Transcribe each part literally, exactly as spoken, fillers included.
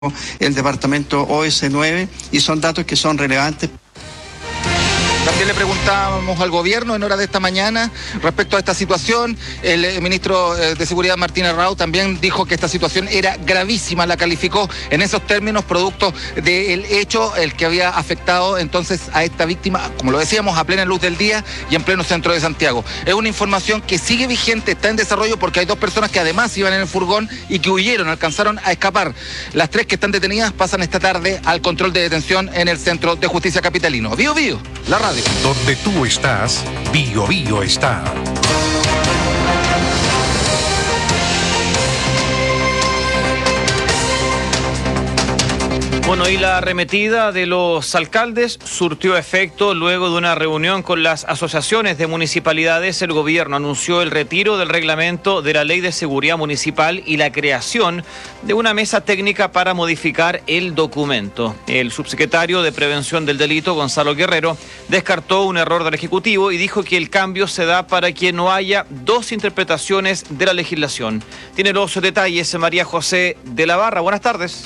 el departamento O S nueve y son datos que son relevantes. También le preguntábamos al gobierno en horas de esta mañana respecto a esta situación. El ministro de Seguridad, Martín Errao, también dijo que esta situación era gravísima, la calificó en esos términos, producto del hecho el que había afectado entonces a esta víctima, como lo decíamos, a plena luz del día y en pleno centro de Santiago. Es una información que sigue vigente, está en desarrollo porque hay dos personas que además iban en el furgón y que huyeron, alcanzaron a escapar. Las tres que están detenidas pasan esta tarde al control de detención en el Centro de Justicia Capitalino. Bío Bío, la radio. Donde tú estás, Bío Bío está. Bueno, y la arremetida de los alcaldes surtió efecto luego de una reunión con las asociaciones de municipalidades. El gobierno anunció el retiro del reglamento de la Ley de Seguridad Municipal y la creación de una mesa técnica para modificar el documento. El subsecretario de Prevención del Delito, Gonzalo Guerrero, descartó un error del Ejecutivo y dijo que el cambio se da para que no haya dos interpretaciones de la legislación. Tiene los detalles María José de la Barra. Buenas tardes.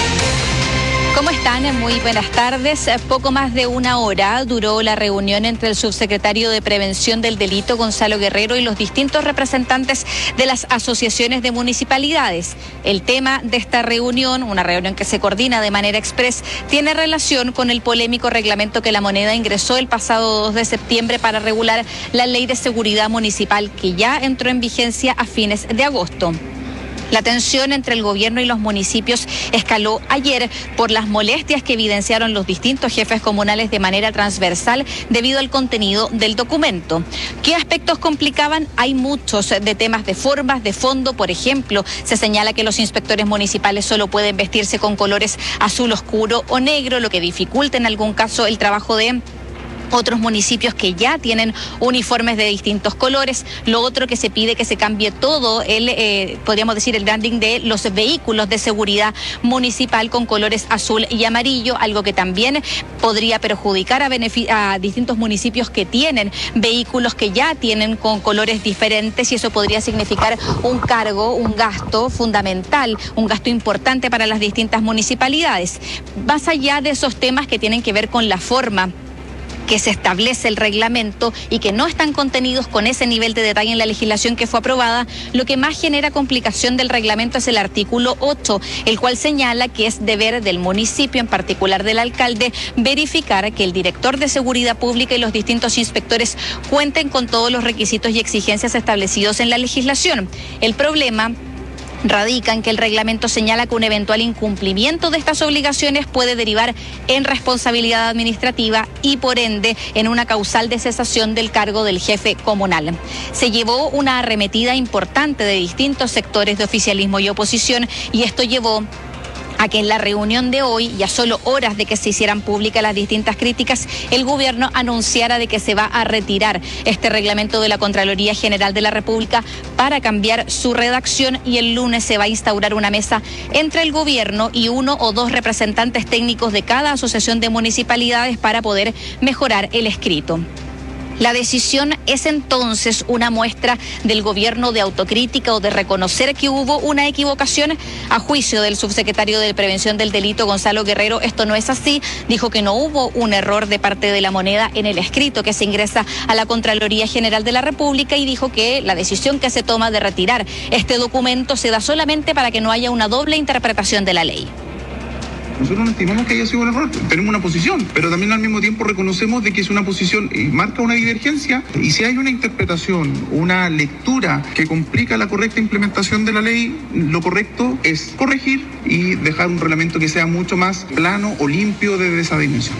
¿Cómo están? Muy buenas tardes. Poco más de una hora duró la reunión entre el subsecretario de Prevención del Delito, Gonzalo Guerrero, y los distintos representantes de las asociaciones de municipalidades. El tema de esta reunión, una reunión que se coordina de manera express, tiene relación con el polémico reglamento que La Moneda ingresó el pasado dos de septiembre para regular la Ley de Seguridad Municipal, que ya entró en vigencia a fines de agosto. La tensión entre el gobierno y los municipios escaló ayer por las molestias que evidenciaron los distintos jefes comunales de manera transversal debido al contenido del documento. ¿Qué aspectos complicaban? Hay muchos de temas de formas, de fondo. Por ejemplo, se señala que los inspectores municipales solo pueden vestirse con colores azul oscuro o negro, lo que dificulta en algún caso el trabajo de otros municipios que ya tienen uniformes de distintos colores. Lo otro que se pide que se cambie todo el, eh, podríamos decir, el branding de los vehículos de seguridad municipal con colores azul y amarillo, algo que también podría perjudicar a, a distintos municipios que tienen vehículos que ya tienen con colores diferentes, y eso podría significar un cargo, un gasto fundamental, un gasto importante para las distintas municipalidades. Más allá de esos temas que tienen que ver con la forma que se establece el reglamento y que no están contenidos con ese nivel de detalle en la legislación que fue aprobada, lo que más genera complicación del reglamento es el artículo ocho, el cual señala que es deber del municipio, en particular del alcalde, verificar que el director de seguridad pública y los distintos inspectores cuenten con todos los requisitos y exigencias establecidos en la legislación. El problema radica en que el reglamento señala que un eventual incumplimiento de estas obligaciones puede derivar en responsabilidad administrativa y por ende en una causal de cesación del cargo del jefe comunal. Se llevó una arremetida importante de distintos sectores de oficialismo y oposición, y esto llevó a que en la reunión de hoy, y a solo horas de que se hicieran públicas las distintas críticas, el gobierno anunciara de que se va a retirar este reglamento de la Contraloría General de la República para cambiar su redacción, y el lunes se va a instaurar una mesa entre el gobierno y uno o dos representantes técnicos de cada asociación de municipalidades para poder mejorar el escrito. La decisión es entonces una muestra del gobierno de autocrítica o de reconocer que hubo una equivocación. A juicio del subsecretario de Prevención del Delito, Gonzalo Guerrero, esto no es así. Dijo que no hubo un error de parte de La Moneda en el escrito que se ingresa a la Contraloría General de la República, y dijo que la decisión que se toma de retirar este documento se da solamente para que no haya una doble interpretación de la ley. Nosotros no estimamos que haya sido un error, tenemos una posición, pero también al mismo tiempo reconocemos de que es una posición y marca una divergencia, y si hay una interpretación, una lectura que complica la correcta implementación de la ley, lo correcto es corregir y dejar un reglamento que sea mucho más plano o limpio desde esa dimensión.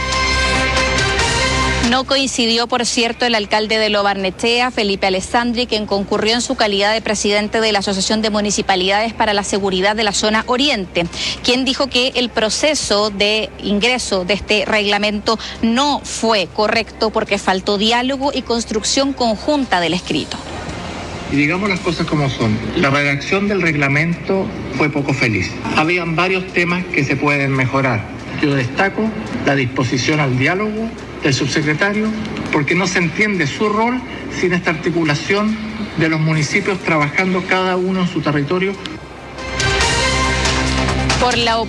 No coincidió, por cierto, el alcalde de Lo Barnechea, Felipe Alessandri, quien concurrió en su calidad de presidente de la Asociación de Municipalidades para la Seguridad de la Zona Oriente, quien dijo que el proceso de ingreso de este reglamento no fue correcto porque faltó diálogo y construcción conjunta del escrito. Y digamos las cosas como son. La redacción del reglamento fue poco feliz. Habían varios temas que se pueden mejorar. Yo destaco la disposición al diálogo del subsecretario, porque no se entiende su rol sin esta articulación de los municipios trabajando cada uno en su territorio. Por la